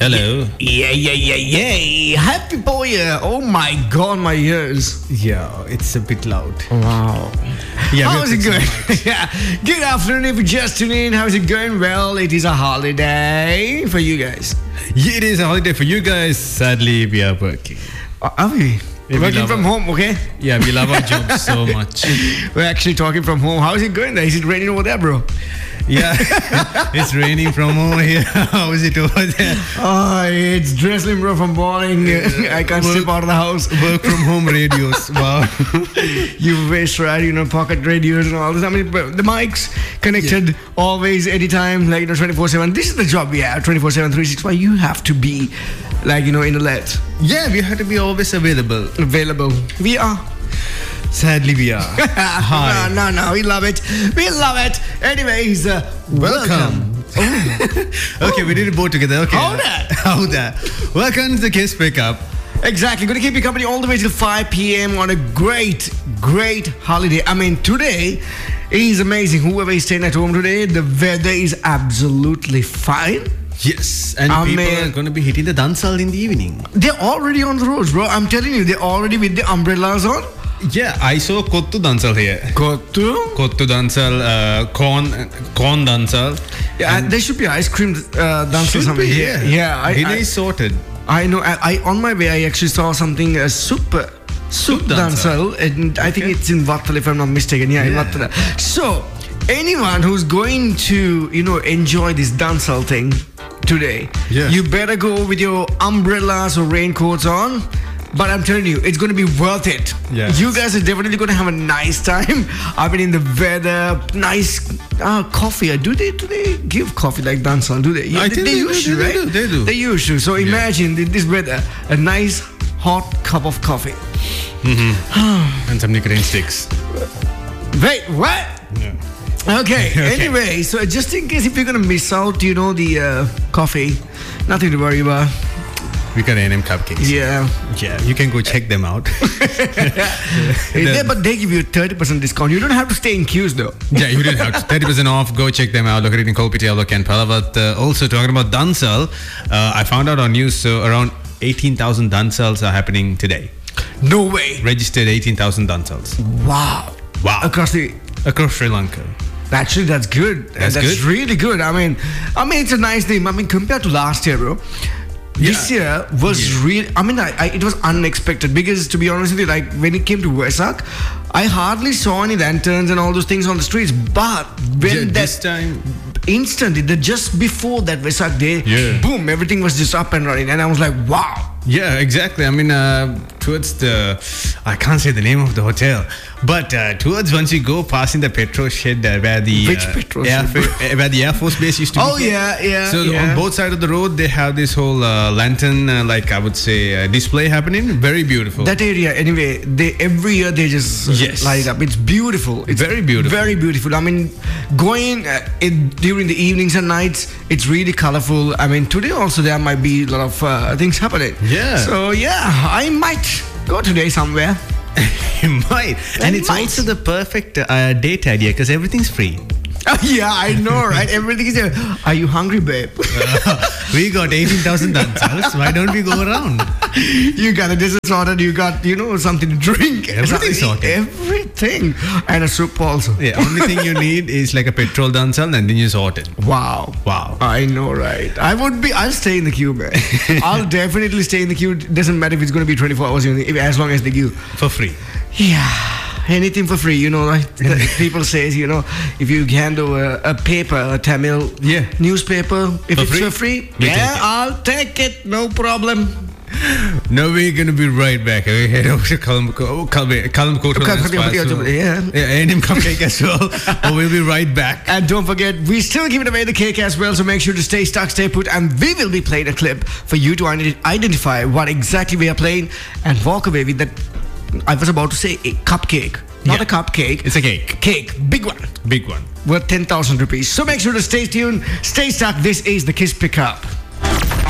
Hello. Yeah. Happy Boy Year. Oh my God, my ears. Yeah, it's a bit loud. Wow. Yeah, How's it going? Yeah. Good afternoon if you just tuned in. How's it going? Well, it is a holiday for you guys. Yeah, it is a holiday for you guys. Sadly, we are working. Are we? Yeah, we Working love from it. home, okay? Yeah, we love our job so much. We're actually talking from home. How's it going there? Is it raining over there, bro? Yeah, it's raining from over here. How is it over there? Oh, it's drizzling, bro, from morning. I can't step out of the house. Work from home radios. Wow. You wish, right? Pocket radios and all this. I mean, but the mics connected always, anytime, 24/7. This is the job we have, 24/7, 365. You have to be, in alert, Yeah, we have to be always available. available. We are. Sadly, we are. Hi. No, we love it. We love it. Anyways, welcome. Okay, we did it both together. Okay. How that? How that? Welcome to the Kiss Pickup. Exactly. Going to keep you company all the way till 5 p.m. on a great holiday. I mean, today is amazing. Whoever is staying at home today, the weather is absolutely fine. Yes, and I people mean- are going to be hitting the dancehall in the evening. They're already on the roads, bro. I'm telling you, they're already with the umbrellas on. Yeah, I saw Kottu dancehall here. Kottu. Kottu dancehall, corn dancehall. Yeah, and there should be ice cream dancers Should somewhere be, here. yeah. Yeah, Dinner is sorted. I know. I on my way, I actually saw something soup dancehall, and I think it's in Vattala, if I'm not mistaken. Yeah, in Yeah. Vattala. So, anyone who's going to enjoy this dancehall thing today, Yeah. you better go with your umbrellas or raincoats on. But I'm telling you, it's going to be worth it. Yes. You guys are definitely going to have a nice time. I mean, in the weather, nice coffee. Do they give coffee like dancehall? Do they? Yeah, I think they do, used to, right? they do. They used to. So imagine this weather, a nice hot cup of coffee. And some nicotine sticks. Wait, what? Yeah. Okay. Okay. Anyway, so just in case if you're gonna miss out, the coffee, nothing to worry about. We got A&M cupcakes. Yeah. Yeah, you can go check them out. But they give you a 30% discount. You don't have to stay in queues though. Yeah, you didn't have to. 30% off. Go check them out. Located in Kolpitiya, and Palavat. Also, talking about dancehall, I found out on news, so around 18,000 dancehalls are happening today. No way. Registered 18,000 dancehalls. Wow. Wow. Across Sri Lanka. Actually, that's good. That's good? really good. I mean, it's a nice thing. I mean, compared to last year, bro. This year was really. I mean, it was unexpected because, to be honest with you, like when it came to Vesak, I hardly saw any lanterns and all those things on the streets. But when This time, instantly, just before that Vesak day, Yeah. boom, everything was just up and running, and I was like, wow. yeah, exactly. I mean, towards I can't say the name of the hotel, but towards once you go passing the petrol shed where the Which petrol shed? where the Air Force base used to be. Oh yeah. So yeah. on both sides of the road, they have this whole lantern, I would say, display happening. Very beautiful. That area, anyway, every year they just Yes. light it up. It's beautiful. It's Very beautiful. Very beautiful. I mean, going during the evenings and nights, it's really colorful. I mean, today also there might be a lot of things happening. Yeah. So yeah, I might go today somewhere. You might, and it's might. also the perfect date idea because everything's free. Yeah, I know, right? Everything is there. Are you hungry, babe? We got 18,000 dancers. Why don't we go around? You got a dessert sorted. You got, something to drink. Everything sorted. Everything. And a soup also. Yeah, only thing you need is like a petrol dancehall and then you sort it. Wow. Wow. I know, right? I'll stay in the queue, man. I'll definitely stay in the queue. It doesn't matter if it's going to be 24 hours, as long as they give. For free. Yeah. Anything for free, right? People says, if you hand over a paper, a Tamil newspaper, if For it's free? for free, We take it. I'll take it. No problem. No, we're going to be right back. We head over to Kalamkot. Yeah. A&M Cupcake as well. But we'll be right back. And don't forget, we still giving away the cake as well, so make sure to stay stuck, stay put, and we will be playing a clip for you to identify what exactly we are playing and walk away with that. I was about to say a cupcake, not Yeah. a cupcake. It's a cake. Cake, big one, Big one. worth 10,000 rupees. So make sure to stay tuned, stay stuck. This is the Kiss Pickup.